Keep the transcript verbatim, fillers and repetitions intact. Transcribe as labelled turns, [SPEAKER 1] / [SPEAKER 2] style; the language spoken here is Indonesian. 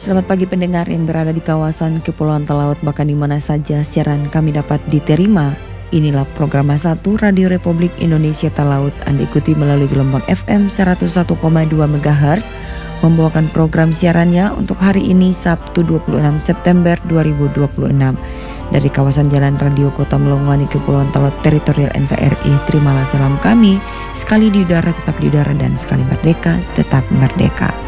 [SPEAKER 1] Selamat pagi pendengar yang berada di kawasan Kepulauan Talaut, bahkan di mana saja siaran kami dapat diterima. Inilah program satu Radio Republik Indonesia Talaut. Anda ikuti melalui gelombang F M seratus satu koma dua megahertz, membawakan program siarannya untuk hari ini Sabtu dua puluh enam September dua ribu dua puluh enam dari kawasan Jalan Radio Kota Melongwangi, Kepulauan Talaut, teritorial N K R I. Terimalah salam kami, sekali di udara tetap di udara dan sekali merdeka tetap merdeka.